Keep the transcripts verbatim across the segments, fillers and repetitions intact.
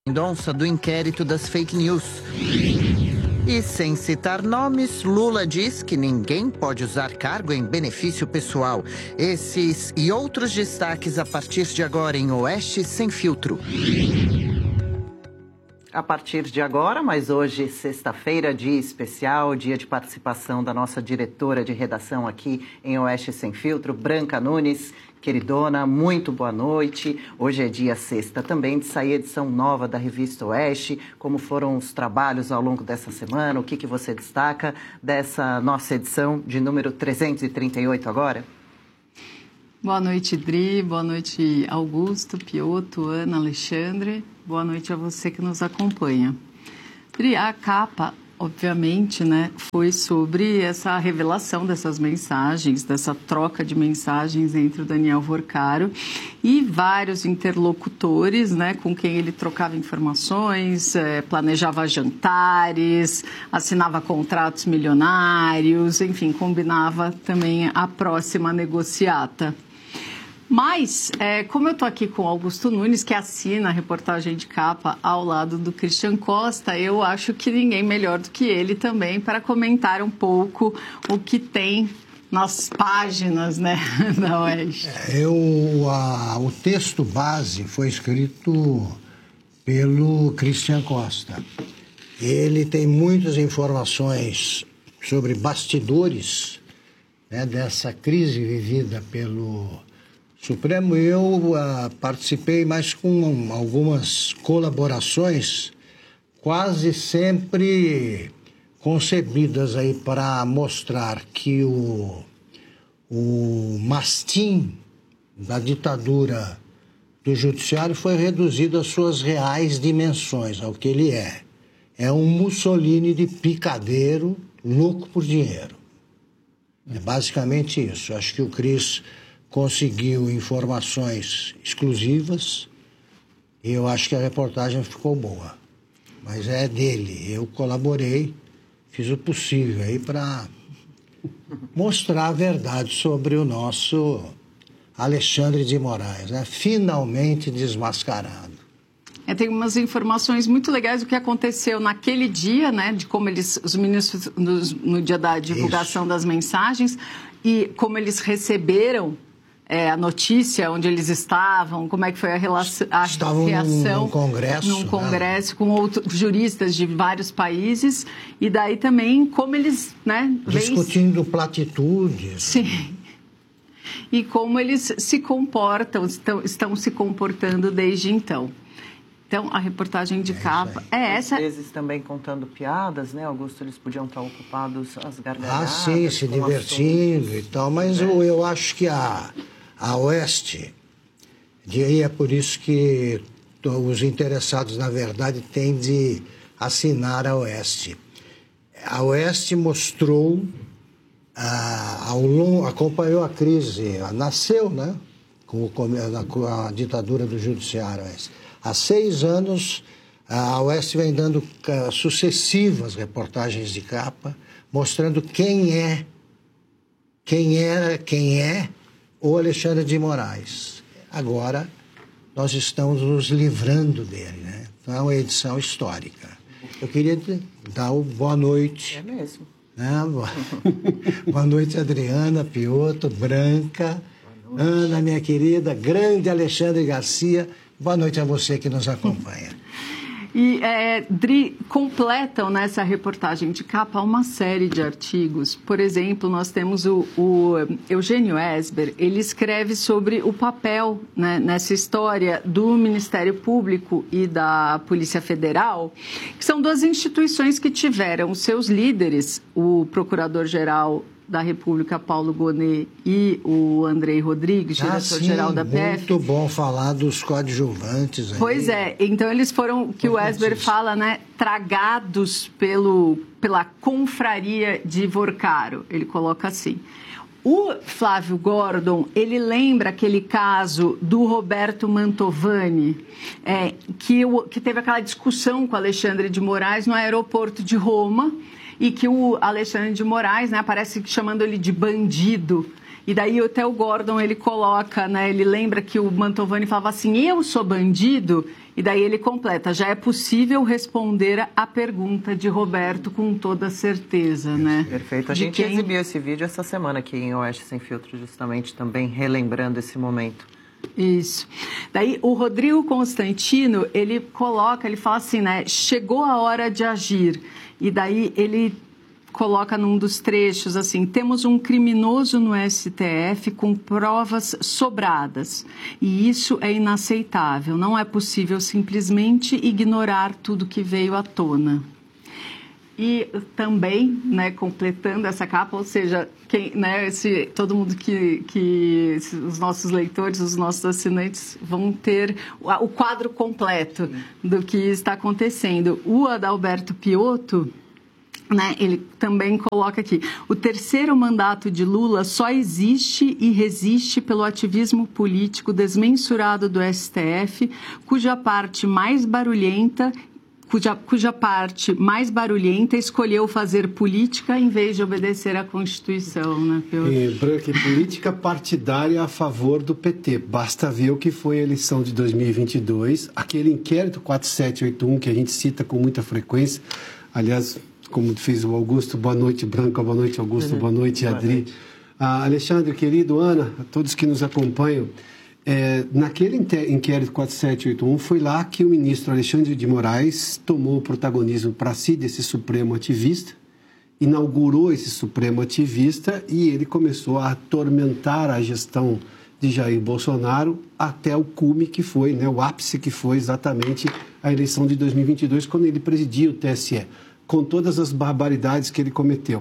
Mendonça do inquérito das fake news. E sem citar nomes, Lula diz que ninguém pode usar cargo em benefício pessoal. Esses e outros destaques a partir de agora em Oeste Sem Filtro. A partir de agora, mas hoje, sexta-feira, dia especial, dia de participação da nossa diretora de redação aqui em Oeste Sem Filtro, Branca Nunes. Queridona, muito boa noite. Hoje é dia sexta também de sair edição nova da Revista Oeste. Como foram os trabalhos ao longo dessa semana? O que, que você destaca dessa nossa edição de número trezentos e trinta e oito agora? Boa noite, Dri. Boa noite, Augusto, Piotto, Ana, Alexandre. Boa noite a você que nos acompanha. Dri, a capa, obviamente, né, foi sobre essa revelação dessas mensagens, dessa troca de mensagens entre o Daniel Vorcaro e vários interlocutores, né, com quem ele trocava informações, é, planejava jantares, assinava contratos milionários, enfim, combinava também a próxima negociata. Mas, é, como eu estou aqui com o Augusto Nunes, que assina a reportagem de capa ao lado do Christian Costa, eu acho que ninguém melhor do que ele também para comentar um pouco o que tem nas páginas, né, da Oeste. Eu, a, o texto base foi escrito pelo Christian Costa. Ele tem muitas informações sobre bastidores, né, dessa crise vivida pelo Supremo. Eu uh, participei, mas com algumas colaborações quase sempre concebidas aí para mostrar que o, o mastim da ditadura do judiciário foi reduzido às suas reais dimensões, ao que ele é. É um Mussolini de picadeiro, louco por dinheiro. É basicamente isso. Acho que o Cris conseguiu informações exclusivas e eu acho que a reportagem ficou boa. Mas é dele. Eu colaborei, fiz o possível aí para mostrar a verdade sobre o nosso Alexandre de Moraes, né? Finalmente desmascarado. É, tem umas informações muito legais do que aconteceu naquele dia, né? De como eles, os ministros, no, no dia da divulgação Isso. das mensagens, e como eles receberam É, a notícia, onde eles estavam, como é que foi a, relação, a estavam reação num congresso, num congresso né? com outros juristas de vários países, e daí também como eles, né, discutindo vem... platitudes. Sim. E como eles se comportam, estão, estão se comportando desde então. Então, a reportagem de é capa é essa. Às vezes também contando piadas, né, Augusto? Eles podiam estar ocupados às gargalhadas. Ah, sim, se divertindo e tal, mas é. eu, eu acho que a, a Oeste, e é por isso que os interessados, na verdade, têm de assinar a Oeste. A Oeste mostrou, ah, ao longo, acompanhou a crise, nasceu, né, com, com a ditadura do judiciário. Há seis anos, a Oeste vem dando sucessivas reportagens de capa, mostrando quem é, quem era, quem é o Alexandre de Moraes. Agora, nós estamos nos livrando dele, né? Então, é uma edição histórica. Eu queria dar o boa noite. É mesmo. Né? Boa noite, Adriana, Piotto, Branca, Ana, minha querida, grande Alexandre Garcia. Boa noite a você que nos acompanha. E, é, Dri, completam nessa reportagem de capa uma série de artigos. Por exemplo, nós temos o, o Eugênio Esber, ele escreve sobre o papel, né, nessa história do Ministério Público e da Polícia Federal, que são duas instituições que tiveram seus líderes, o Procurador-Geral da República, Paulo Gonet, e o Andrei Rodrigues, diretor-geral ah, da P F. Muito bom falar dos coadjuvantes aí. Pois é, então eles foram, que o Esber fala, né, tragados pelo, pela confraria de Vorcaro, ele coloca assim. O Flávio Gordon, ele lembra aquele caso do Roberto Mantovani, é, que, que teve aquela discussão com Alexandre de Moraes no aeroporto de Roma, e que o Alexandre de Moraes, né, aparece chamando ele de bandido, E daí até o Gordon, ele coloca, né, ele lembra que o Mantovani falava assim, eu sou bandido? E daí ele completa, já é possível responder a pergunta de Roberto com toda certeza, né? Perfeito. A de gente quem... exibiu esse vídeo essa semana aqui em Oeste Sem Filtro, justamente também relembrando esse momento. Isso. Daí o Rodrigo Constantino, ele coloca, ele fala assim, né, chegou a hora de agir. E daí ele coloca num dos trechos assim, temos um criminoso no S T F com provas sobradas e isso é inaceitável, não é possível simplesmente ignorar tudo que veio à tona. E também, né, completando essa capa, ou seja, quem, né, esse, todo mundo que, que os nossos leitores, os nossos assinantes vão ter o, o quadro completo do que está acontecendo. O Adalberto Piotto, né, ele também coloca aqui, o terceiro mandato de Lula só existe e resiste pelo ativismo político desmensurado do S T F, cuja parte mais barulhenta Cuja, cuja parte mais barulhenta escolheu fazer política em vez de obedecer à Constituição, né, Piotr? É, Branca, política partidária a favor do P T. Basta ver o que foi a eleição de dois mil e vinte e dois, aquele inquérito quatro sete oito um que a gente cita com muita frequência. Aliás, como fez o Augusto, boa noite, Branca, boa noite, Augusto, uhum. boa noite, Adri. Boa noite. Ah, Alexandre, querido, Ana, a todos que nos acompanham. É, naquele inquérito quatro sete oito um, foi lá que o ministro Alexandre de Moraes tomou o protagonismo para si desse Supremo ativista, inaugurou esse Supremo ativista e ele começou a atormentar a gestão de Jair Bolsonaro até o cume que foi, né, o ápice que foi exatamente a eleição de dois mil e vinte e dois, quando ele presidia o T S E, com todas as barbaridades que ele cometeu.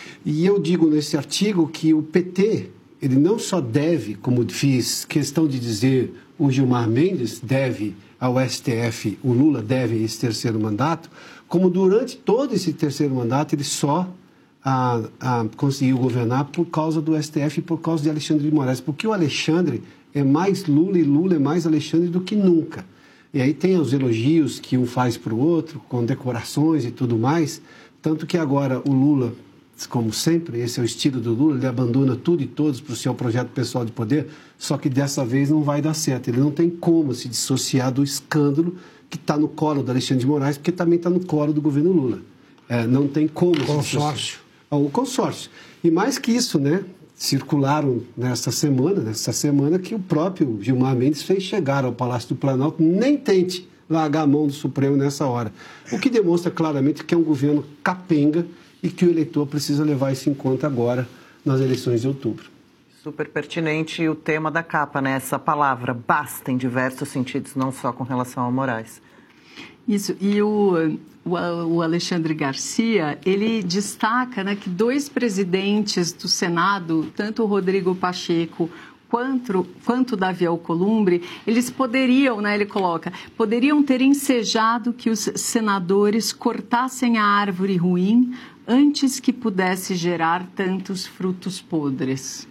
E eu digo nesse artigo que o P T... ele não só deve, como fiz questão de dizer, o Gilmar Mendes deve ao S T F, o Lula deve esse terceiro mandato, como durante todo esse terceiro mandato ele só ah, ah, conseguiu governar por causa do S T F e por causa de Alexandre de Moraes, porque o Alexandre é mais Lula e Lula é mais Alexandre do que nunca. E aí tem os elogios que um faz para o outro, com decorações e tudo mais, tanto que agora o Lula... como sempre, esse é o estilo do Lula, ele abandona tudo e todos para o seu projeto pessoal de poder, só que dessa vez não vai dar certo. Ele não tem como se dissociar do escândalo que está no colo do Alexandre de Moraes, porque também está no colo do governo Lula. É, não tem como... O consórcio. O consórcio. E mais que isso, né, circularam nesta semana, nessa semana, que o próprio Gilmar Mendes fez chegar ao Palácio do Planalto, nem tente largar a mão do Supremo nessa hora. O que demonstra claramente que é um governo capenga, e que o eleitor precisa levar isso em conta agora nas eleições de outubro. Super pertinente o tema da capa, né? Essa palavra basta em diversos sentidos, não só com relação ao Moraes. Isso, e o, o, o Alexandre Garcia, ele destaca, né, que dois presidentes do Senado, tanto o Rodrigo Pacheco quanto, quanto Davi Alcolumbre, eles poderiam, né, ele coloca, poderiam ter ensejado que os senadores cortassem a árvore ruim antes que pudesse gerar tantos frutos podres.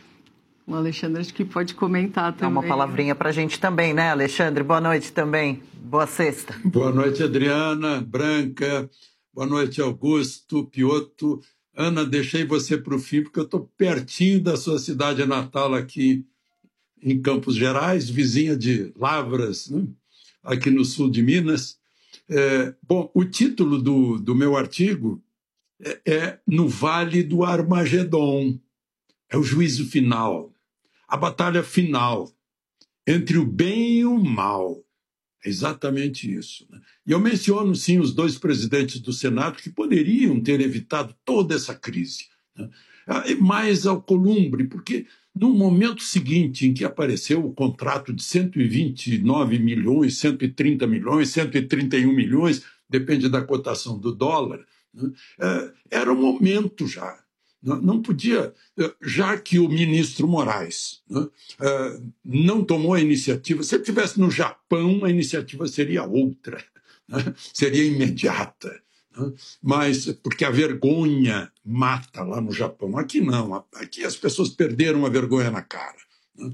O Alexandre acho que pode comentar também. Dá uma palavrinha para a gente também, né, Alexandre? Boa noite também. Boa sexta. Boa noite, Adriana, Branca. Boa noite, Augusto, Piotto. Ana, deixei você para o fim, porque eu estou pertinho da sua cidade natal aqui em Campos Gerais, vizinha de Lavras, né? Aqui no sul de Minas. É, bom, o título do, do meu artigo é, é No Vale do Armagedon. É o juízo final, a batalha final entre o bem e o mal. É exatamente isso, né? E eu menciono, sim, os dois presidentes do Senado que poderiam ter evitado toda essa crise, né? Mais Alcolumbre, porque no momento seguinte em que apareceu o contrato de cento e vinte e nove milhões, cento e trinta milhões, cento e trinta e um milhões, depende da cotação do dólar, né? Era o momento já. Não podia, já que o ministro Moraes, né, não tomou a iniciativa, se ele estivesse no Japão, a iniciativa seria outra, né, seria imediata, né, mas porque a vergonha mata lá no Japão. Aqui não, aqui as pessoas perderam a vergonha na cara, né,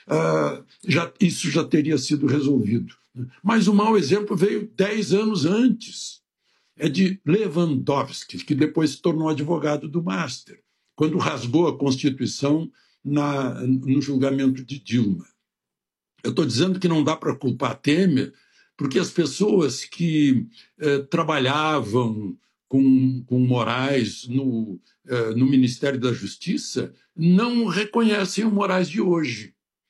já, isso já teria sido resolvido, né. Mas o mau exemplo veio dez anos antes, é de Lewandowski, que depois se tornou advogado do Master, quando rasgou a Constituição na, no julgamento de Dilma. Eu estou dizendo que não dá para culpar Temer, porque as pessoas que eh, trabalhavam com, com Moraes no, eh, no Ministério da Justiça não reconhecem o Moraes de hoje.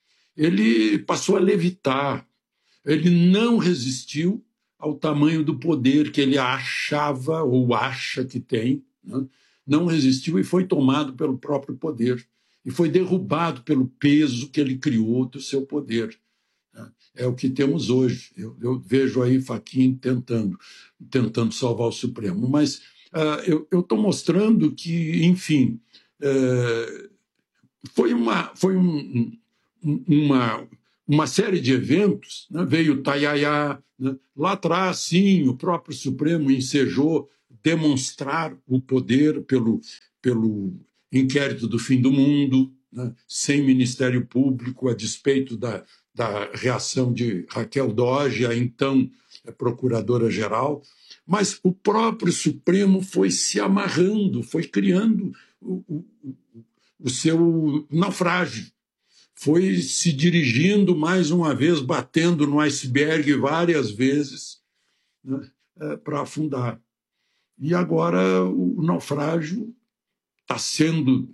Ele passou a levitar, ele não resistiu ao tamanho do poder que ele achava ou acha que tem, né? Não resistiu e foi tomado pelo próprio poder, e foi derrubado pelo peso que ele criou do seu poder. É o que temos hoje. Eu, eu vejo aí Fachin tentando, tentando salvar o Supremo. Mas uh, eu estou mostrando que, enfim, uh, foi, uma, foi um, um, uma, uma série de eventos, né? Veio o Tayaya, né? Lá atrás, sim, o próprio Supremo ensejou demonstrar o poder pelo, pelo inquérito do fim do mundo, né? Sem Ministério Público, a despeito da da reação de Raquel Dodge, a então procuradora-geral, mas o próprio Supremo foi se amarrando, foi criando o, o, o seu naufrágio, foi se dirigindo mais uma vez, batendo no iceberg várias vezes, né, para afundar. E agora o naufrágio está sendo...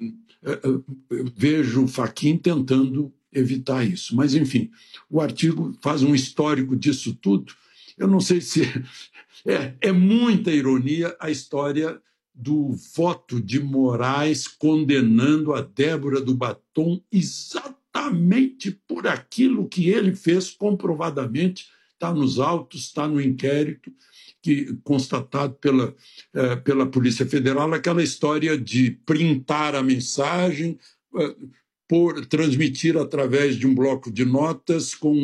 Eu vejo o Fachin tentando evitar isso. Mas, enfim, o artigo faz um histórico disso tudo. Eu não sei se... É, é muita ironia a história do voto de Moraes condenando a Débora do Batom exatamente por aquilo que ele fez comprovadamente, está nos autos, está no inquérito, que, constatado pela, eh, pela Polícia Federal, aquela história de printar a mensagem, eh, por transmitir através de um bloco de notas com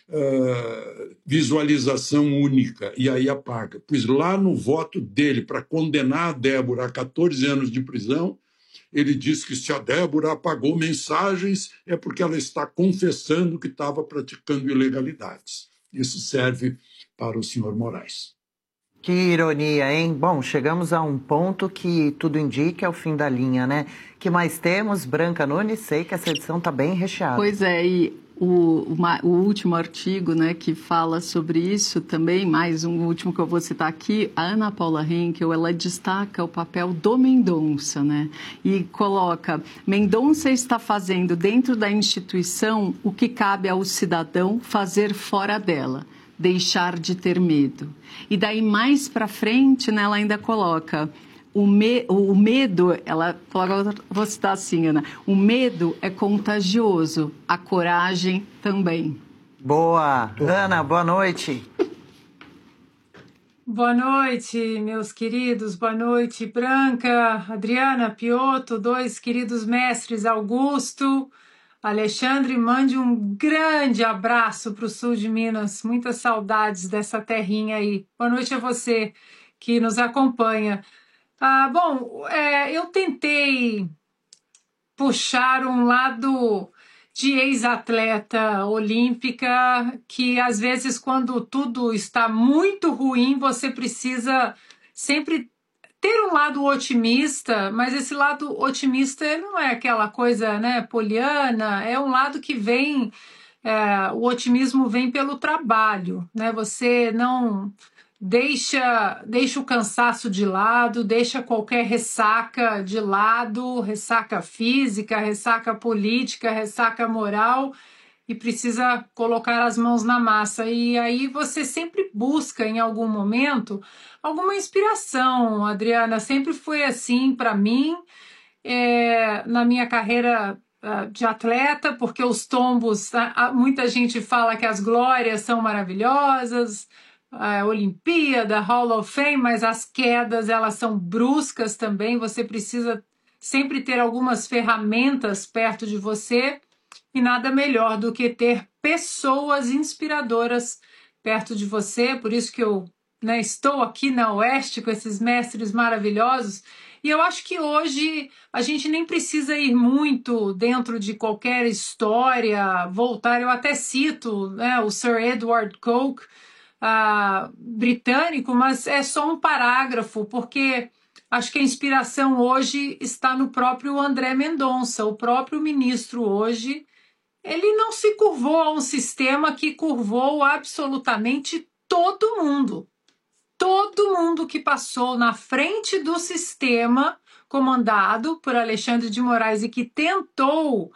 uh, visualização única, e aí apaga. Pois lá no voto dele para condenar a Débora a catorze anos de prisão, ele diz que se a Débora apagou mensagens é porque ela está confessando que estava praticando ilegalidades. Isso serve para o senhor Moraes. Que ironia, hein? Bom, chegamos a um ponto que tudo indica é o fim da linha, né? Que mais temos? Branca Nunes, sei que essa edição está bem recheada. Pois é, e o, uma, o último artigo, né, que fala sobre isso também, mais um último que eu vou citar aqui, a Ana Paula Henkel, ela destaca o papel do Mendonça, né? E coloca, Mendonça está fazendo dentro da instituição o que cabe ao cidadão fazer fora dela. Deixar de ter medo. E daí, mais para frente, né, ela ainda coloca, o, me, o medo, ela coloca, vou citar assim, Ana, o medo é contagioso, a coragem também. Boa! Ana, boa noite. Boa noite, meus queridos, boa noite, Branca, Adriana, Piotto, dois queridos mestres, Augusto, Alexandre, mande um grande abraço para o sul de Minas, muitas saudades dessa terrinha aí. Boa noite a você que nos acompanha. Ah, bom, é, eu tentei puxar um lado de ex-atleta olímpica, que às vezes quando tudo está muito ruim, você precisa sempre ter um lado otimista, mas esse lado otimista não é aquela coisa, né, poliana, é um lado que vem, é, o otimismo vem pelo trabalho, né? Você não deixa, deixa o cansaço de lado, deixa qualquer ressaca de lado, ressaca física, ressaca política, ressaca moral, e precisa colocar as mãos na massa. E aí você sempre busca, em algum momento, alguma inspiração, Adriana. Sempre foi assim para mim, é, na minha carreira uh, de atleta, porque os tombos, uh, muita gente fala que as glórias são maravilhosas, a Olimpíada, Hall of Fame, mas as quedas, elas são bruscas também. Você precisa sempre ter algumas ferramentas perto de você, e nada melhor do que ter pessoas inspiradoras perto de você. Por isso que eu, né, estou aqui na Oeste com esses mestres maravilhosos. E eu acho que hoje a gente nem precisa ir muito dentro de qualquer história, voltar. Eu até cito, né, o Sir Edward Coke, uh, britânico, mas é só um parágrafo, porque acho que a inspiração hoje está no próprio André Mendonça. O próprio ministro hoje, ele não se curvou a um sistema que curvou absolutamente todo mundo. Todo mundo que passou na frente do sistema comandado por Alexandre de Moraes e que tentou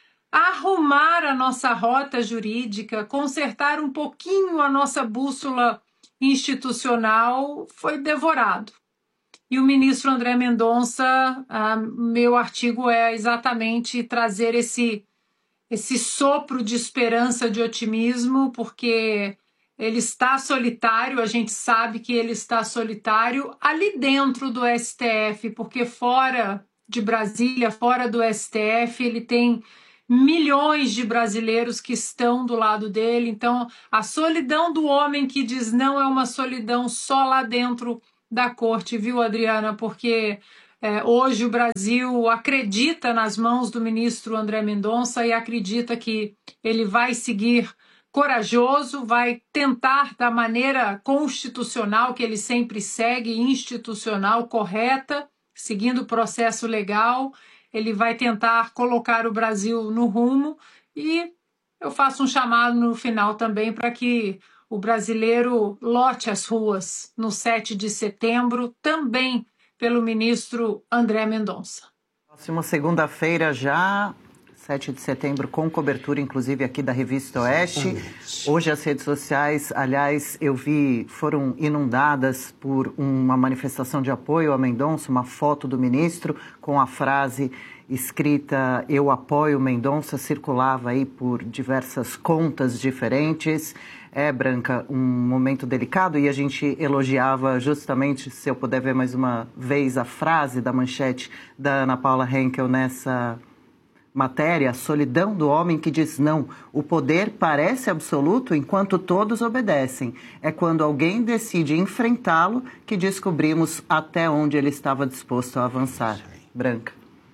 arrumar a nossa rota jurídica, consertar um pouquinho a nossa bússola institucional, foi devorado. E o ministro André Mendonça, ah, meu artigo é exatamente trazer esse, esse sopro de esperança, de otimismo, porque ele está solitário, a gente sabe que ele está solitário ali dentro do S T F, porque fora de Brasília, fora do S T F, ele tem milhões de brasileiros que estão do lado dele. Então, a solidão do homem que diz não é uma solidão só lá dentro da corte, viu, Adriana? Porque é, hoje o Brasil acredita nas mãos do ministro André Mendonça e acredita que ele vai seguir corajoso, vai tentar da maneira constitucional que ele sempre segue, institucional, correta, seguindo o processo legal. Ele vai tentar colocar o Brasil no rumo e eu faço um chamado no final também para que o brasileiro lote as ruas no sete de setembro, também pelo ministro André Mendonça. Próxima segunda-feira já, sete de setembro, com cobertura, inclusive, aqui da Revista Oeste. Hoje as redes sociais, aliás, eu vi, foram inundadas por uma manifestação de apoio a Mendonça, uma foto do ministro com a frase escrita "Eu apoio Mendonça", circulava aí por diversas contas diferentes. É, Branca, um momento delicado, e a gente elogiava justamente, se eu puder ver mais uma vez, a frase da manchete da Ana Paula Henkel nessa matéria: a solidão do homem que diz não. O poder parece absoluto enquanto todos obedecem. É quando alguém decide enfrentá-lo que descobrimos até onde ele estava disposto a avançar. Branca.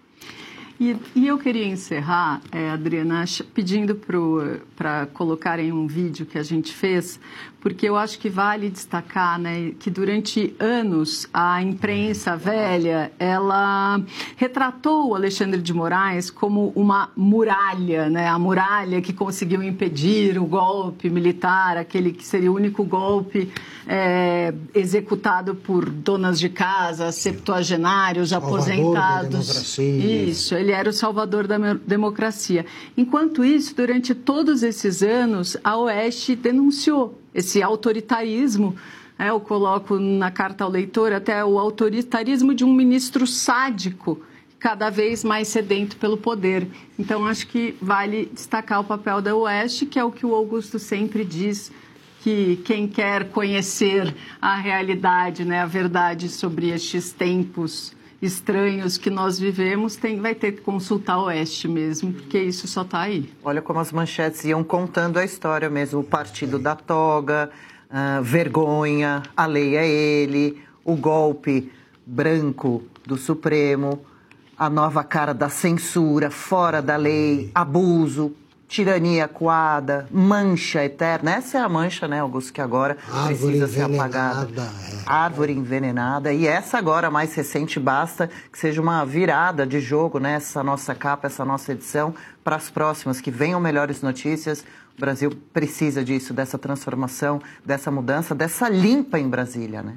E, e eu queria encerrar, é, Adriana, pedindo para colocarem um vídeo que a gente fez, porque eu acho que vale destacar, né, que durante anos a imprensa velha, ela retratou o Alexandre de Moraes como uma muralha, né, a muralha que conseguiu impedir o golpe militar, aquele que seria o único golpe é, executado por donas de casa, septuagenários, aposentados. Isso, ele era o salvador da democracia. Enquanto isso, durante todos esses anos, a Oeste denunciou esse autoritarismo, é, eu coloco na carta ao leitor até o autoritarismo de um ministro sádico, cada vez mais sedento pelo poder. Então, acho que vale destacar o papel da Oeste, que é o que o Augusto sempre diz, que quem quer conhecer a realidade, né, a verdade sobre estes tempos estranhos que nós vivemos, tem, vai ter que consultar o Oeste mesmo, porque isso só está aí. Olha como as manchetes iam contando a história mesmo. O partido da toga, uh, vergonha, a lei é ele, o golpe branco do Supremo, a nova cara da censura, fora da lei, abuso, tirania coada, mancha eterna. Essa é a mancha, né, Augusto, que agora Árvore precisa ser apagada. É. Árvore envenenada. E essa agora, mais recente, basta que seja uma virada de jogo, né, essa nossa capa, essa nossa edição, para as próximas, que venham melhores notícias. O Brasil precisa disso, dessa transformação, dessa mudança, dessa limpa em Brasília, né?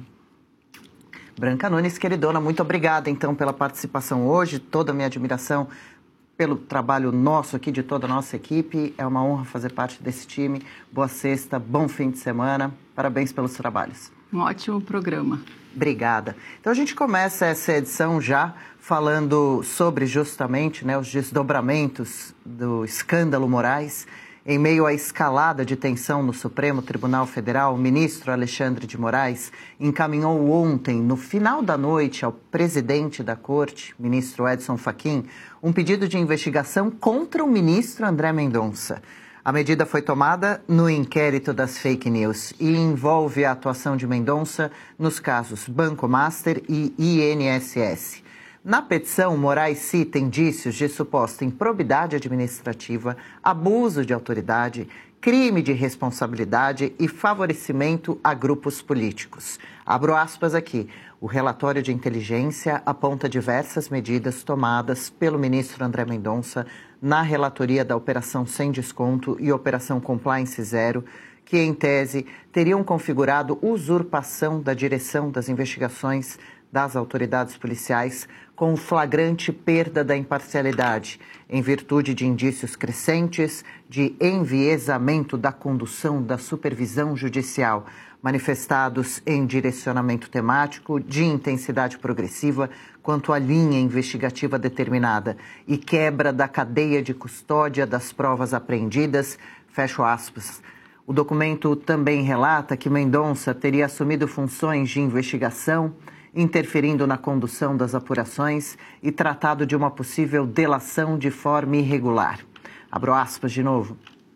Branca Nunes, queridona, muito obrigada, então, pela participação hoje, toda a minha admiração pelo trabalho nosso aqui, de toda a nossa equipe. É uma honra fazer parte desse time. Boa sexta, bom fim de semana. Parabéns pelos trabalhos. Um ótimo programa. Obrigada. Então, a gente começa essa edição já falando sobre justamente, né, os desdobramentos do escândalo Moraes. Em meio à escalada de tensão no Supremo Tribunal Federal, o ministro Alexandre de Moraes encaminhou ontem, no final da noite, ao presidente da Corte, ministro Edson Fachin, um pedido de investigação contra o ministro André Mendonça. A medida foi tomada no inquérito das fake news e envolve a atuação de Mendonça nos casos Banco Master e I N S S. Na petição, Moraes cita indícios de suposta improbidade administrativa, abuso de autoridade, crime de responsabilidade e favorecimento a grupos políticos. Abro aspas aqui. O relatório de inteligência aponta diversas medidas tomadas pelo ministro André Mendonça na relatoria da Operação Sem Desconto e Operação Compliance Zero, que, em tese, teriam configurado usurpação da direção das investigações das autoridades policiais com flagrante perda da imparcialidade, em virtude de indícios crescentes de enviesamento da condução da supervisão judicial, manifestados em direcionamento temático de intensidade progressiva quanto à linha investigativa determinada e quebra da cadeia de custódia das provas apreendidas, fecho aspas. O documento também relata que Mendonça teria assumido funções de investigação, interferindo na condução das apurações e tratado de uma possível delação de forma irregular. Abro aspas de novo.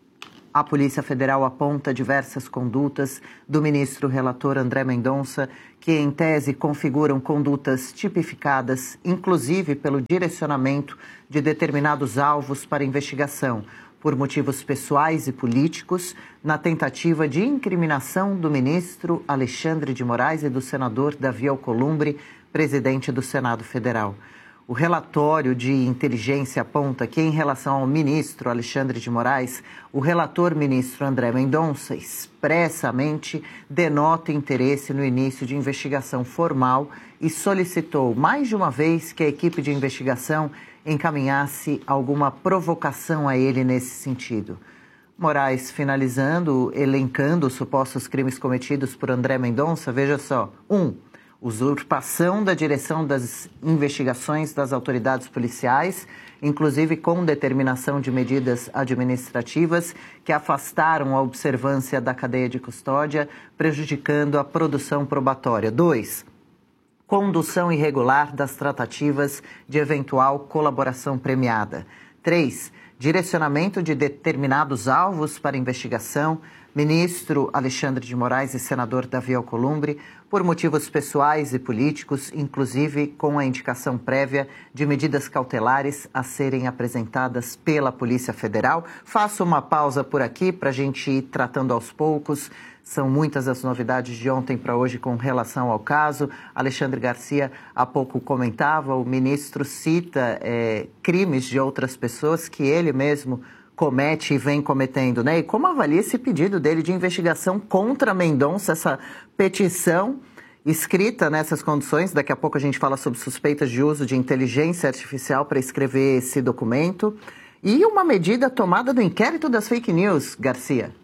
A Polícia Federal aponta diversas condutas do ministro relator André Mendonça, que em tese configuram condutas tipificadas, inclusive pelo direcionamento de determinados alvos para investigação, por motivos pessoais e políticos, na tentativa de incriminação do ministro Alexandre de Moraes e do senador Davi Alcolumbre, presidente do Senado Federal. O relatório de inteligência aponta que, em relação ao ministro Alexandre de Moraes, o relator ministro André Mendonça expressamente denota interesse no início de investigação formal e solicitou mais de uma vez que a equipe de investigação encaminhasse alguma provocação a ele nesse sentido. Moraes, finalizando, elencando os supostos crimes cometidos por André Mendonça, veja só. Um, usurpação da direção das investigações das autoridades policiais, inclusive com determinação de medidas administrativas que afastaram a observância da cadeia de custódia, prejudicando a produção probatória. Dois, condução irregular das tratativas de eventual colaboração premiada. Três, direcionamento de determinados alvos para investigação, ministro Alexandre de Moraes e senador Davi Alcolumbre, por motivos pessoais e políticos, inclusive com a indicação prévia de medidas cautelares a serem apresentadas pela Polícia Federal. Faço uma pausa por aqui para a gente ir tratando aos poucos. São muitas as novidades de ontem para hoje com relação ao caso. Alexandre Garcia há pouco comentava, o ministro cita é, crimes de outras pessoas que ele mesmo comete e vem cometendo, né? E como avalia esse pedido dele de investigação contra Mendonça, essa petição escrita nessas condições? Daqui a pouco a gente fala sobre suspeitas de uso de inteligência artificial para escrever esse documento. E uma medida tomada no inquérito das fake news, Garcia.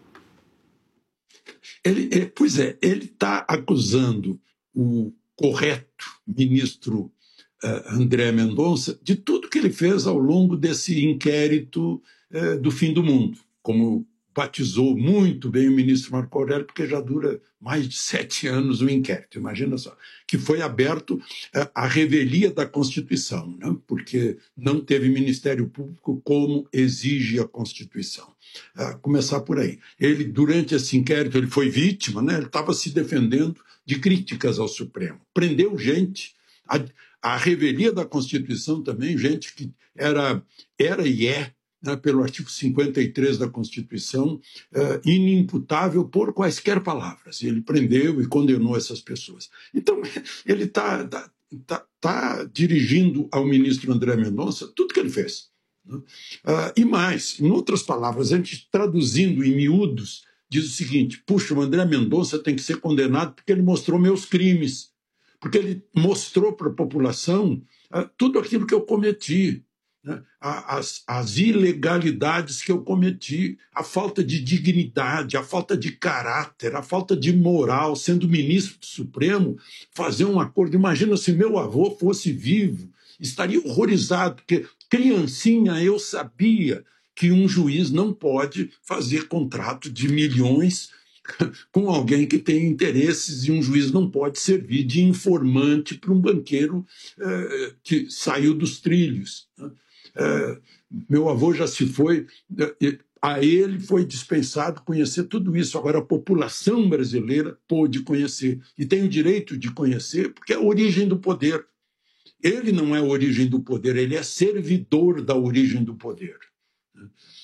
Ele, pois é, ele está acusando o correto ministro uh, André Mendonça de tudo que ele fez ao longo desse inquérito uh, do fim do mundo, como batizou muito bem o ministro Marco Aurélio, porque já dura mais de sete anos o inquérito, imagina só, que foi aberto uh, à revelia da Constituição, né? Porque não teve Ministério Público como exige a Constituição. Uh, começar por aí. Ele, durante esse inquérito, ele foi vítima, né? Ele estava se defendendo de críticas ao Supremo. Prendeu gente, a, a revelia da Constituição também, gente que era, era e é, né, pelo artigo cinquenta e três da Constituição, uh, inimputável por quaisquer palavras. Ele prendeu e condenou essas pessoas. Então, ele está tá, tá, tá dirigindo ao ministro André Mendonça tudo que ele fez. Uh, e mais, em outras palavras, a gente traduzindo em miúdos, diz o seguinte: puxa, o André Mendonça tem que ser condenado porque ele mostrou meus crimes, porque ele mostrou para a população uh, tudo aquilo que eu cometi, né? as, as ilegalidades que eu cometi, a falta de dignidade, a falta de caráter, a falta de moral, sendo ministro do Supremo, fazer um acordo. Imagina se meu avô fosse vivo, estaria horrorizado, porque criancinha eu sabia que um juiz não pode fazer contrato de milhões com alguém que tem interesses, e um juiz não pode servir de informante para um banqueiro eh, que saiu dos trilhos. Eh, meu avô já se foi, eh, a ele foi dispensado conhecer tudo isso. Agora a população brasileira pôde conhecer, e tem o direito de conhecer, porque é a origem do poder. Ele não é a origem do poder, ele é servidor da origem do poder.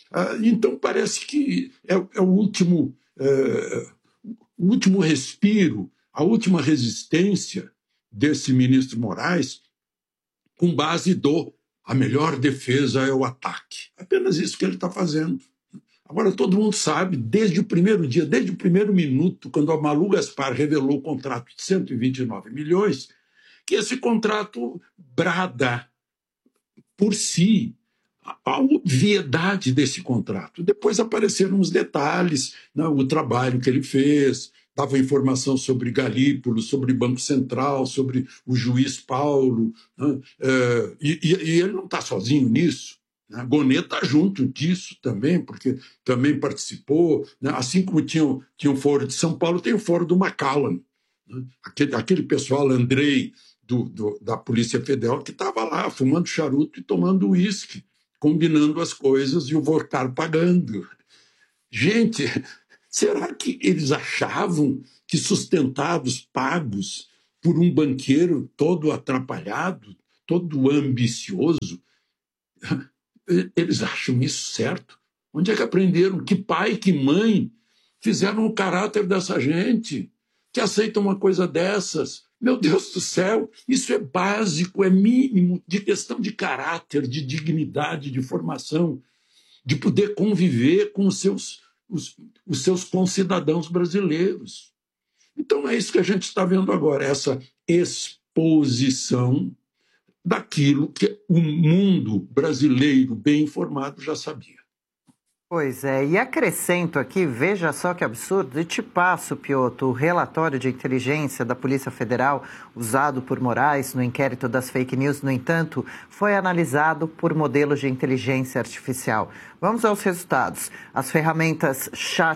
Ah, então, parece que é, é o último, é, o último respiro, a última resistência desse ministro Moraes, com base do a melhor defesa é o ataque. Apenas isso que ele está fazendo. Agora, todo mundo sabe, desde o primeiro dia, desde o primeiro minuto, quando a Malu Gaspar revelou o contrato de cento e vinte e nove milhões, que esse contrato brada por si a obviedade desse contrato. Depois apareceram os detalhes, né, o trabalho que ele fez, dava informação sobre Galípolo, sobre Banco Central, sobre o juiz Paulo, né, é, e, e ele não está sozinho nisso. A Gonê está junto disso também, porque também participou. Né? Assim como tinha, tinha o Foro de São Paulo, tem o Foro do Macallan. Né? Aquele, aquele pessoal, Andrei, do, do, da Polícia Federal, que estava lá fumando charuto e tomando uísque, combinando as coisas e o Vortar pagando. Gente, será que eles achavam que sustentados, pagos por um banqueiro todo atrapalhado, todo ambicioso, eles acham isso certo? Onde é que aprenderam? Que pai, que mãe fizeram o caráter dessa gente que aceita uma coisa dessas? Meu Deus do céu, isso é básico, é mínimo de questão de caráter, de dignidade, de formação, de poder conviver com os seus, os, os seus concidadãos brasileiros. Então é isso que a gente está vendo agora, essa exposição daquilo que o mundo brasileiro bem informado já sabia. Pois é, e acrescento aqui, veja só que absurdo, e te passo, Piotr, o relatório de inteligência da Polícia Federal usado por Moraes no inquérito das fake news, no entanto, foi analisado por modelos de inteligência artificial. Vamos aos resultados. As ferramentas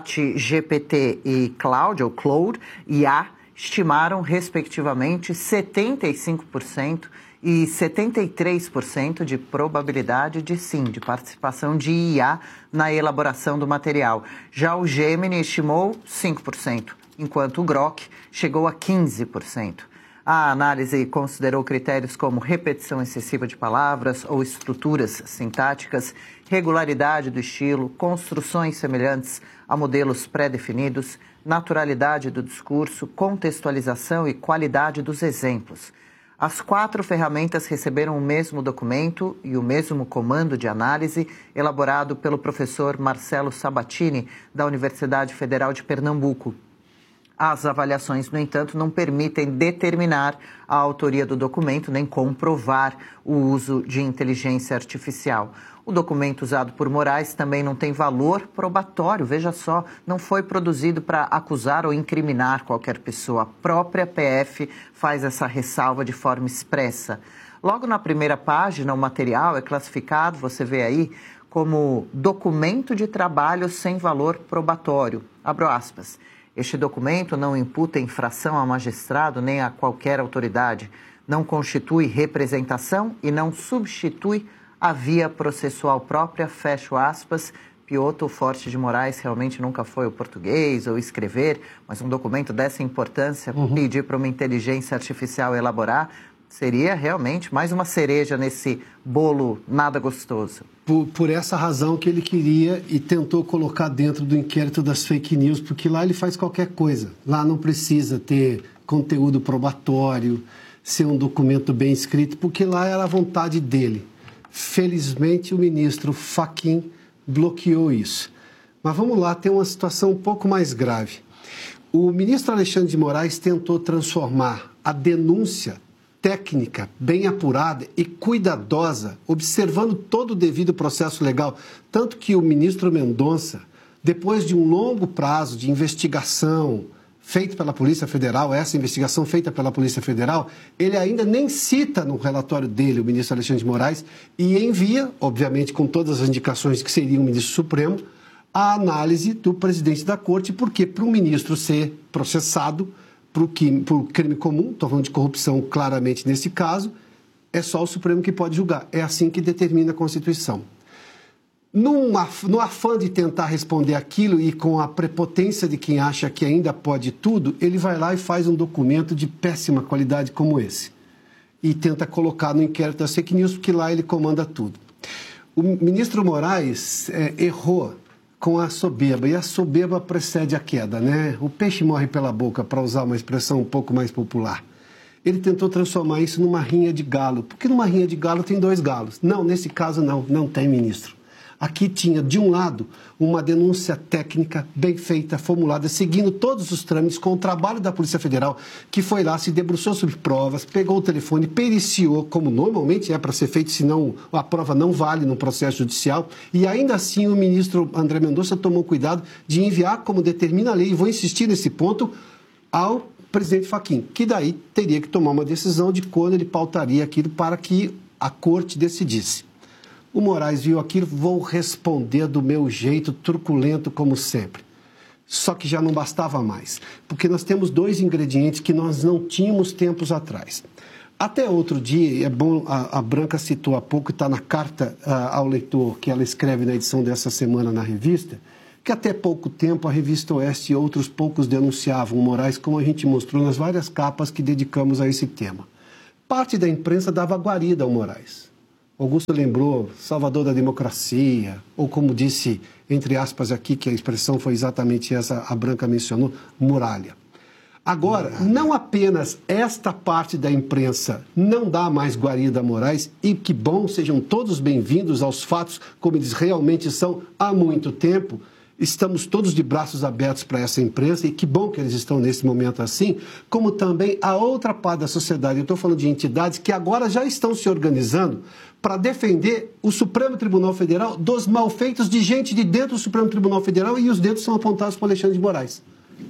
ChatGPT e Claude, ou Claude, I A, estimaram, respectivamente, setenta e cinco por cento e setenta e três por cento de probabilidade de sim, de participação de I A na elaboração do material. Já o Gemini estimou cinco por cento, enquanto o Grok chegou a quinze por cento. A análise considerou critérios como repetição excessiva de palavras ou estruturas sintáticas, regularidade do estilo, construções semelhantes a modelos pré-definidos, naturalidade do discurso, contextualização e qualidade dos exemplos. As quatro ferramentas receberam o mesmo documento e o mesmo comando de análise elaborado pelo professor Marcelo Sabatini, da Universidade Federal de Pernambuco. As avaliações, no entanto, não permitem determinar a autoria do documento nem comprovar o uso de inteligência artificial. O documento usado por Moraes também não tem valor probatório, veja só, não foi produzido para acusar ou incriminar qualquer pessoa. A própria P F faz essa ressalva de forma expressa. Logo na primeira página, o material é classificado, você vê aí, como documento de trabalho sem valor probatório. Abro aspas. Este documento não imputa infração a magistrado nem a qualquer autoridade, não constitui representação e não substitui a via processual própria, fecho aspas. Piotr Forte de Moraes realmente nunca foi o português ou escrever, mas um documento dessa importância, uhum. pedir para uma inteligência artificial elaborar, seria realmente mais uma cereja nesse bolo nada gostoso. Por, por essa razão que ele queria e tentou colocar dentro do inquérito das fake news, porque lá ele faz qualquer coisa. Lá não precisa ter conteúdo probatório, ser um documento bem escrito, porque lá era a vontade dele. Felizmente, o ministro Fachin bloqueou isso. Mas vamos lá, tem uma situação um pouco mais grave. O ministro Alexandre de Moraes tentou transformar a denúncia técnica, bem apurada e cuidadosa, observando todo o devido processo legal, tanto que o ministro Mendonça, depois de um longo prazo de investigação feito pela Polícia Federal, essa investigação feita pela Polícia Federal, ele ainda nem cita no relatório dele, o ministro Alexandre de Moraes, e envia, obviamente com todas as indicações de que seria um ministro supremo, a análise do presidente da Corte, porque para um ministro ser processado por crime comum, estou falando de corrupção claramente nesse caso, é só o Supremo que pode julgar. É assim que determina a Constituição. Num, no afã de tentar responder aquilo e com a prepotência de quem acha que ainda pode tudo, ele vai lá e faz um documento de péssima qualidade como esse. E tenta colocar no inquérito das fake news, porque lá ele comanda tudo. O ministro Moraes é, errou com a soberba, e a soberba precede a queda, né? O peixe morre pela boca, para usar uma expressão um pouco mais popular. Ele tentou transformar isso numa rinha de galo, porque numa rinha de galo tem dois galos. Não, nesse caso não, não tem, ministro. Aqui tinha, de um lado, uma denúncia técnica bem feita, formulada, seguindo todos os trâmites, com o trabalho da Polícia Federal, que foi lá, se debruçou sobre provas, pegou o telefone, periciou, como normalmente é para ser feito, senão a prova não vale no processo judicial, e ainda assim o ministro André Mendonça tomou cuidado de enviar, como determina a lei, e vou insistir nesse ponto, ao presidente Fachin, que daí teria que tomar uma decisão de quando ele pautaria aquilo para que a corte decidisse. O Moraes viu aquilo, vou responder do meu jeito, truculento como sempre. Só que já não bastava mais, porque nós temos dois ingredientes que nós não tínhamos tempos atrás. Até outro dia, é bom, a, a Branca citou há pouco, está na carta uh, ao leitor que ela escreve na edição dessa semana na revista, que até pouco tempo a Revista Oeste e outros poucos denunciavam o Moraes, como a gente mostrou nas várias capas que dedicamos a esse tema. Parte da imprensa dava guarida ao Moraes. Augusto lembrou salvador da democracia, ou como disse, entre aspas aqui, que a expressão foi exatamente essa, a Branca mencionou, muralha. Agora, não apenas esta parte da imprensa não dá mais guarida a Moraes, e que bom, sejam todos bem-vindos aos fatos como eles realmente são há muito tempo. Estamos todos de braços abertos para essa imprensa, e que bom que eles estão nesse momento assim, como também a outra parte da sociedade. Eu estou falando de entidades que agora já estão se organizando para defender o Supremo Tribunal Federal dos malfeitos de gente de dentro do Supremo Tribunal Federal, e os dedos são apontados para Alexandre de Moraes.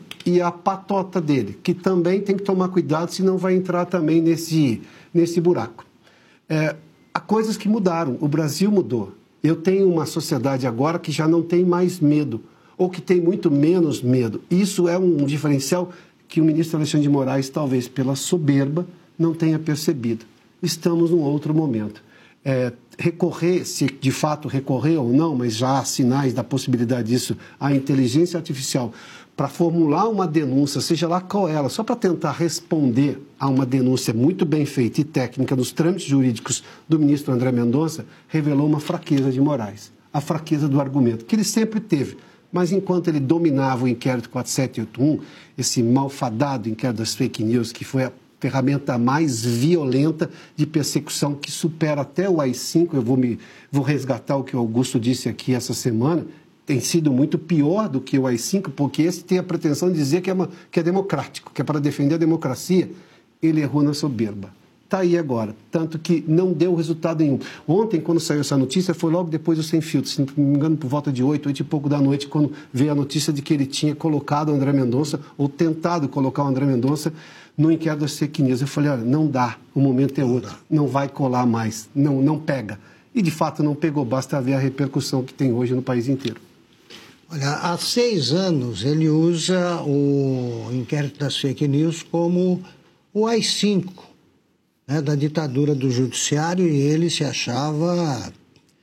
E a patota dele, que também tem que tomar cuidado, senão vai entrar também nesse, nesse buraco. É, há coisas que mudaram, o Brasil mudou. Eu tenho uma sociedade agora que já não tem mais medo, ou que tem muito menos medo. Isso é um diferencial que o ministro Alexandre de Moraes, talvez pela soberba, não tenha percebido. Estamos num outro momento. É, recorrer, se de fato recorrer ou não, mas já há sinais da possibilidade disso, à inteligência artificial, para formular uma denúncia, seja lá qual ela, só para tentar responder a uma denúncia muito bem feita e técnica nos trâmites jurídicos do ministro André Mendonça, revelou uma fraqueza de Moraes, a fraqueza do argumento, que ele sempre teve. Mas enquanto ele dominava o inquérito quatro sete oito um, esse malfadado inquérito das fake news, que foi a ferramenta mais violenta de persecução, que supera até o A I cinco, eu vou, me, vou resgatar o que o Augusto disse aqui essa semana, tem sido muito pior do que o A I cinco, porque esse tem a pretensão de dizer que é, uma, que é democrático, que é para defender a democracia. Ele errou na soberba. Está aí agora, tanto que não deu resultado nenhum. Ontem, quando saiu essa notícia, foi logo depois do Sem Filtro, se não me engano, por volta de oito, oito e pouco da noite, quando veio a notícia de que ele tinha colocado o André Mendonça, ou tentado colocar o André Mendonça, no inquérito das fake news. Eu falei, olha, não dá, o momento é outro, não vai colar mais, não, não pega. E, de fato, não pegou, basta ver a repercussão que tem hoje no país inteiro. Olha, há seis anos ele usa o inquérito das fake news como o A I cinco, né, da ditadura do judiciário, e ele se achava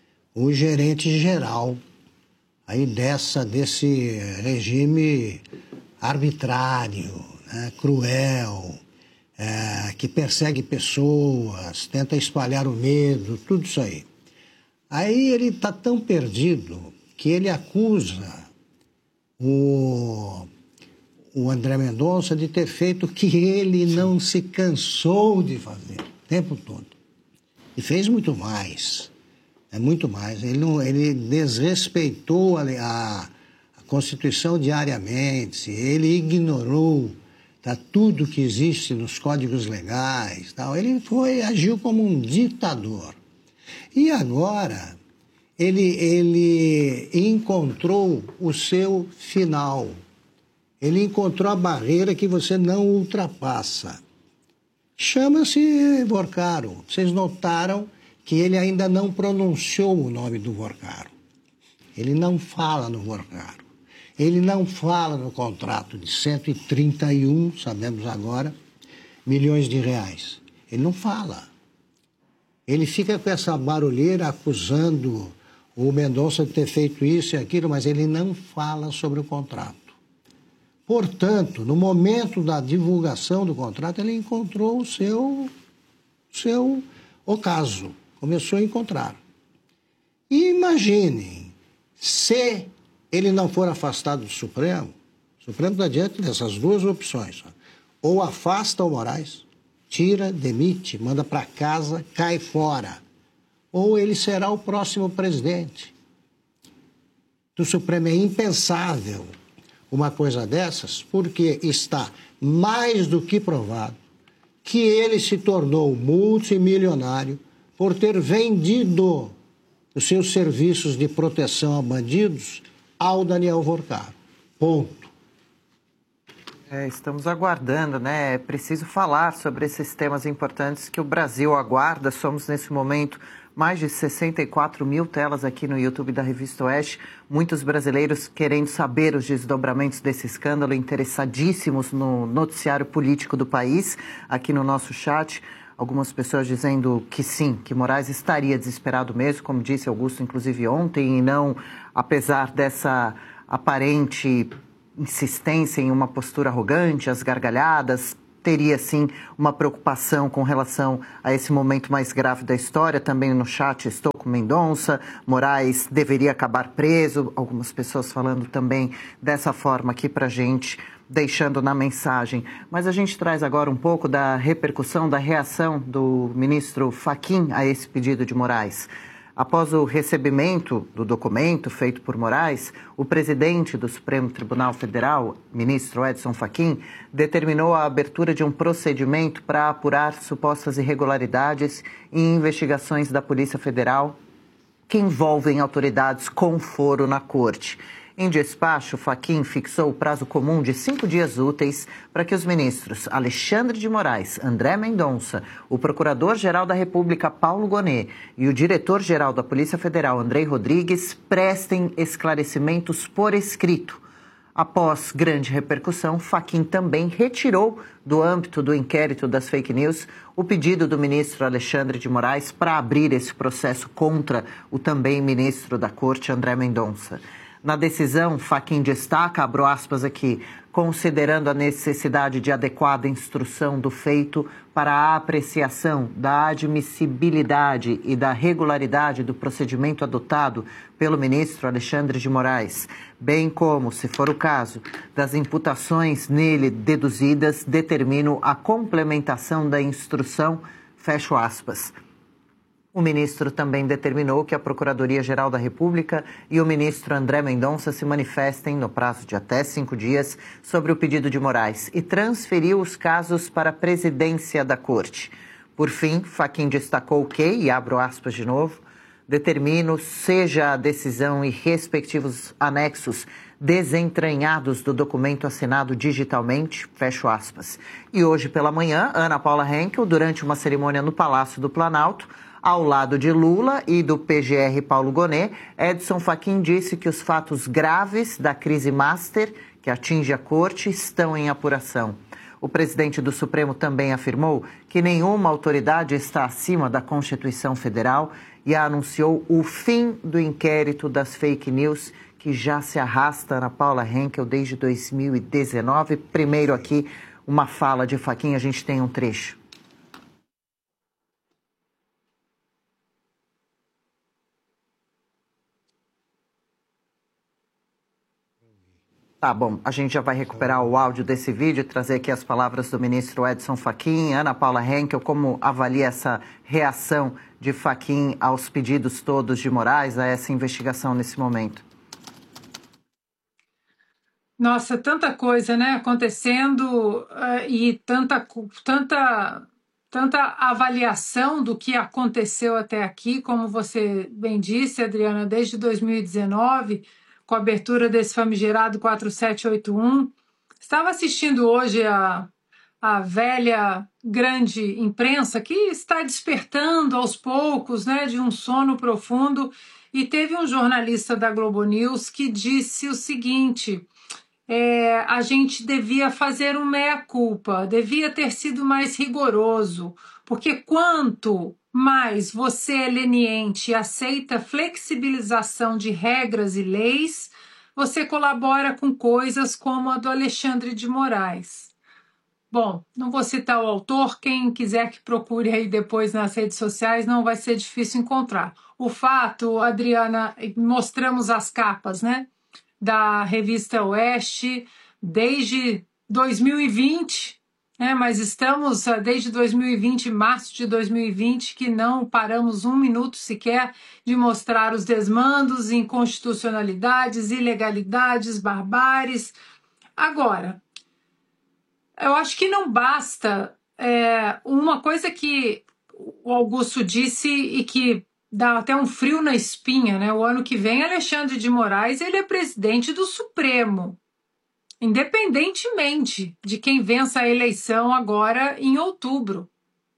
o gerente geral aí dessa, desse regime arbitrário, né, cruel, é, que persegue pessoas, tenta espalhar o medo, tudo isso aí. Aí ele está tão perdido que ele acusa o, o André Mendonça de ter feito o que ele não se cansou de fazer o tempo todo. E fez muito mais, é muito mais. Ele, não, ele desrespeitou a, a, a Constituição diariamente, ele ignorou tá, tudo que existe nos códigos legais. Tal. Ele foi, agiu como um ditador. E agora ele, ele encontrou o seu final. Ele encontrou a barreira que você não ultrapassa. Chama-se Vorcaro. Vocês notaram que ele ainda não pronunciou o nome do Vorcaro. Ele não fala no Vorcaro. Ele não fala no contrato de cento e trinta e um, sabemos agora, milhões de reais. Ele não fala. Ele fica com essa barulheira acusando o Mendonça de ter feito isso e aquilo, mas ele não fala sobre o contrato. Portanto, no momento da divulgação do contrato, ele encontrou o seu, seu ocaso. Começou a encontrar. E imaginem, se ele não for afastado do Supremo, o Supremo está diante dessas duas opções. Ou afasta o Moraes, tira, demite, manda para casa, cai fora. Ou ele será o próximo presidente do Supremo. É impensável uma coisa dessas, porque está mais do que provado que ele se tornou multimilionário por ter vendido os seus serviços de proteção a bandidos ao Daniel Vorcaro. Ponto. É, estamos aguardando, né? É preciso falar sobre esses temas importantes que o Brasil aguarda. Somos, nesse momento, mais de sessenta e quatro mil telas aqui no YouTube da Revista Oeste. Muitos brasileiros querendo saber os desdobramentos desse escândalo, interessadíssimos no noticiário político do país. Aqui no nosso chat, algumas pessoas dizendo que sim, que Moraes estaria desesperado mesmo, como disse Augusto, inclusive ontem, e não, apesar dessa aparente insistência em uma postura arrogante, as gargalhadas, teria sim uma preocupação com relação a esse momento mais grave da história. Também no chat estou com Mendonça, Moraes deveria acabar preso, algumas pessoas falando também dessa forma aqui pra gente, deixando na mensagem. Mas a gente traz agora um pouco da repercussão, da reação do ministro Fachin a esse pedido de Moraes. Após o recebimento do documento feito por Moraes, o presidente do Supremo Tribunal Federal, ministro Edson Fachin, determinou a abertura de um procedimento para apurar supostas irregularidades e investigações da Polícia Federal que envolvem autoridades com foro na corte. Em despacho, Fachin fixou o prazo comum de cinco dias úteis para que os ministros Alexandre de Moraes, André Mendonça, o Procurador-Geral da República, Paulo Gonet, e o Diretor-Geral da Polícia Federal, Andrei Rodrigues, prestem esclarecimentos por escrito. Após grande repercussão, Fachin também retirou do âmbito do inquérito das fake news o pedido do ministro Alexandre de Moraes para abrir esse processo contra o também ministro da Corte, André Mendonça. Na decisão, Fachin destaca, abro aspas aqui, considerando a necessidade de adequada instrução do feito para a apreciação da admissibilidade e da regularidade do procedimento adotado pelo ministro Alexandre de Moraes, bem como, se for o caso, das imputações nele deduzidas, determino a complementação da instrução, fecho aspas. O ministro também determinou que a Procuradoria-Geral da República e o ministro André Mendonça se manifestem no prazo de até cinco dias sobre o pedido de Moraes e transferiu os casos para a presidência da Corte. Por fim, Fachin destacou que, e abro aspas de novo, determino seja a decisão e respectivos anexos desentranhados do documento assinado digitalmente, fecho aspas. E hoje pela manhã, Ana Paula Henkel, durante uma cerimônia no Palácio do Planalto, ao lado de Lula e do P G R Paulo Gonet, Edson Fachin disse que os fatos graves da crise master que atinge a corte estão em apuração. O presidente do Supremo também afirmou que nenhuma autoridade está acima da Constituição Federal e anunciou o fim do inquérito das fake news que já se arrasta na Paula Henkel desde dois mil e dezenove. Primeiro aqui, uma fala de Fachin, a gente tem um trecho. Tá bom, a gente já vai recuperar o áudio desse vídeo e trazer aqui as palavras do ministro Edson Fachin. Ana Paula Henkel, como avalia essa reação de Fachin aos pedidos todos de Moraes, a essa investigação nesse momento? Nossa, tanta coisa, né, acontecendo uh, e tanta, tanta, tanta avaliação do que aconteceu até aqui, como você bem disse, Adriana, desde dois mil e dezenove, com a abertura desse famigerado quatro sete oito um. Estava assistindo hoje a, a velha grande imprensa que está despertando aos poucos, né, de um sono profundo, e teve um jornalista da Globo News que disse o seguinte: é, a gente devia fazer um meia-culpa, devia ter sido mais rigoroso, porque quanto mais você é leniente e aceita flexibilização de regras e leis, você colabora com coisas como a do Alexandre de Moraes. Bom, não vou citar o autor, quem quiser que procure aí depois nas redes sociais, não vai ser difícil encontrar. o fato, Adriana, mostramos as capas, né, da revista Oeste desde dois mil e vinte, né, mas estamos desde dois mil e vinte, março de dois mil e vinte, que não paramos um minuto sequer de mostrar os desmandos, inconstitucionalidades, ilegalidades, barbáries. Agora, eu acho que não basta é, uma coisa que o Augusto disse e que dá até um frio na espinha, né? O ano que vem, Alexandre de Moraes, ele é presidente do Supremo, independentemente de quem vença a eleição agora em outubro.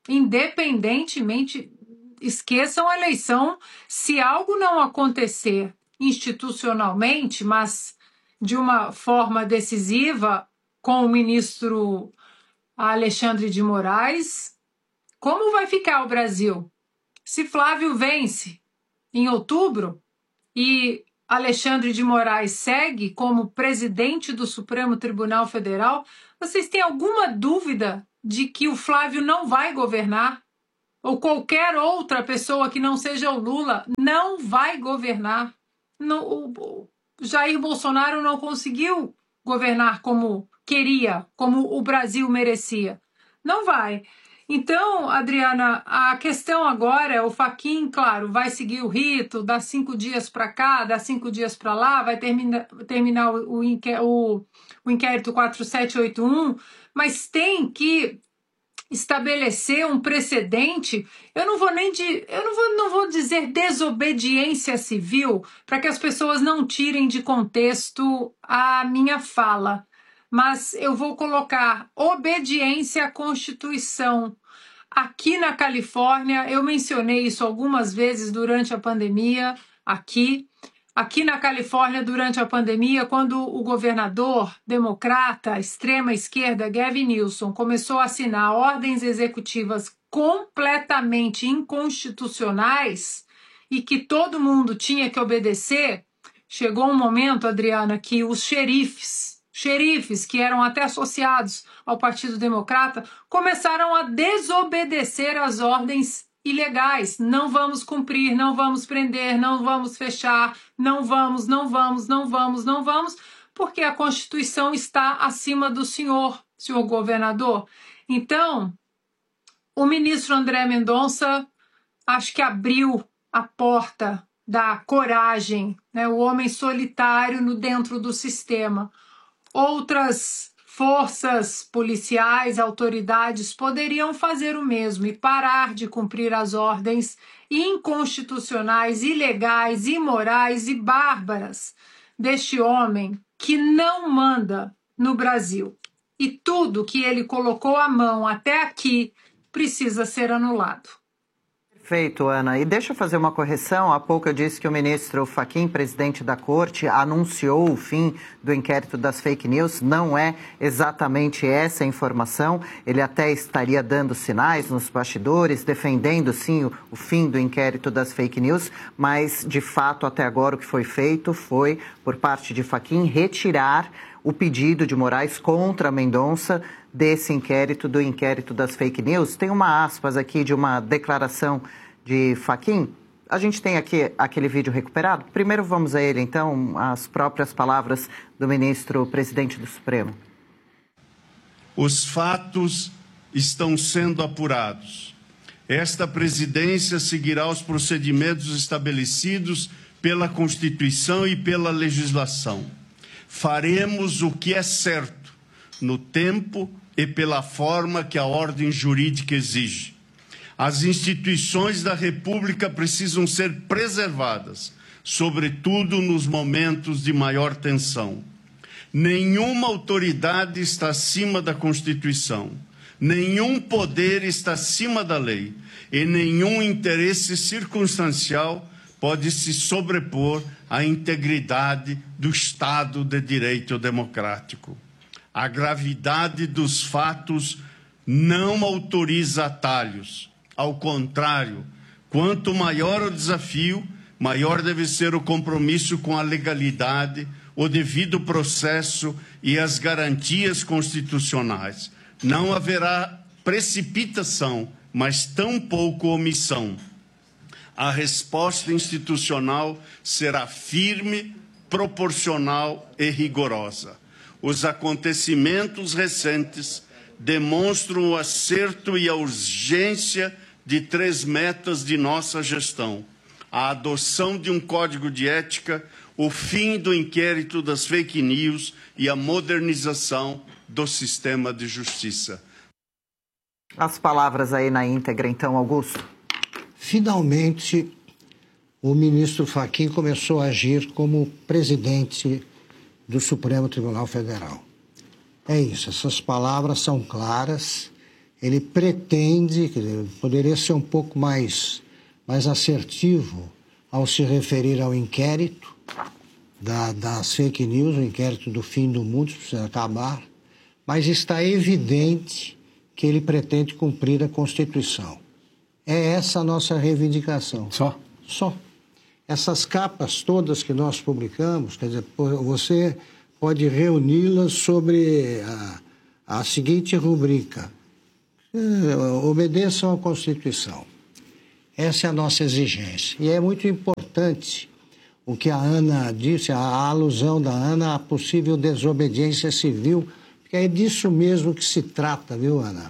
Independentemente, esqueçam a eleição, se algo não acontecer institucionalmente, mas de uma forma decisiva com o ministro Alexandre de Moraes, como vai ficar o Brasil? Se Flávio vence em outubro e Alexandre de Moraes segue como presidente do Supremo Tribunal Federal, vocês têm alguma dúvida de que o Flávio não vai governar? Ou qualquer outra pessoa que não seja o Lula não vai governar? No, o Jair Bolsonaro não conseguiu governar como queria, como o Brasil merecia. Não vai. Então, Adriana, a questão agora é o Fachin, claro, vai seguir o rito, dá cinco dias para cá, dá cinco dias para lá, vai termina, terminar o, o, o inquérito quatro sete oito um, mas tem que estabelecer um precedente. Eu não vou nem de, eu não vou, não vou dizer desobediência civil, para que as pessoas não tirem de contexto a minha fala, mas eu vou colocar obediência à Constituição. Aqui na Califórnia, eu mencionei isso algumas vezes durante a pandemia, aqui, aqui na Califórnia, durante a pandemia, quando o governador democrata, extrema-esquerda, Gavin Newsom, começou a assinar ordens executivas completamente inconstitucionais e que todo mundo tinha que obedecer, chegou um momento, Adriana, que os xerifes, xerifes que eram até associados ao Partido Democrata, começaram a desobedecer às ordens ilegais. Não vamos cumprir, não vamos prender, não vamos fechar, não vamos, não vamos, não vamos, não vamos, porque a Constituição está acima do senhor, senhor governador. Então, o ministro André Mendonça, acho que abriu a porta da coragem, né? O homem solitário no dentro do sistema. Outras forças policiais, autoridades poderiam fazer o mesmo e parar de cumprir as ordens inconstitucionais, ilegais, imorais e bárbaras deste homem que não manda no Brasil. E tudo que ele colocou a mão até aqui precisa ser anulado. Perfeito, Ana. E deixa eu fazer uma correção. Há pouco eu disse que o ministro Fachin, presidente da Corte, anunciou o fim do inquérito das fake news. Não é exatamente essa a informação. Ele até estaria dando sinais nos bastidores, defendendo, sim, o, o fim do inquérito das fake news, mas, de fato, até agora o que foi feito foi, por parte de Fachin, retirar o pedido de Moraes contra Mendonça desse inquérito, do inquérito das fake news. Tem uma aspas aqui de uma declaração de Fachin. A gente tem aqui aquele vídeo recuperado. Primeiro vamos a ele, então, as próprias palavras do ministro presidente do Supremo. Os fatos estão sendo apurados. Esta presidência seguirá os procedimentos estabelecidos pela Constituição e pela legislação. Faremos o que é certo, no tempo e pela forma que a ordem jurídica exige. As instituições da República precisam ser preservadas, sobretudo nos momentos de maior tensão. Nenhuma autoridade está acima da Constituição, nenhum poder está acima da lei e nenhum interesse circunstancial pode se sobrepor à integridade do Estado de Direito Democrático. A gravidade dos fatos não autoriza atalhos. Ao contrário, quanto maior o desafio, maior deve ser o compromisso com a legalidade, o devido processo e as garantias constitucionais. Não haverá precipitação, mas tampouco omissão. a resposta institucional será firme, proporcional e rigorosa. Os acontecimentos recentes demonstram o acerto e a urgência de três metas de nossa gestão: a adoção de um código de ética, o fim do inquérito das fake news e a modernização do sistema de justiça. As palavras aí na íntegra, então, Augusto. Finalmente, o ministro Fachin começou a agir como presidente do Supremo Tribunal Federal. É isso, essas palavras são claras. Ele pretende, quer dizer, poderia ser um pouco mais, mais assertivo ao se referir ao inquérito da, das fake news, o inquérito do fim do mundo, precisa acabar, mas está evidente que ele pretende cumprir a Constituição. É essa a nossa reivindicação. Só? Só. Essas capas todas que nós publicamos, quer dizer, você pode reuni-las sobre a, a seguinte rubrica: obedeçam à Constituição. Essa é a nossa exigência. E é muito importante o que a Ana disse, a alusão da Ana à possível desobediência civil, porque é disso mesmo que se trata, viu, Ana?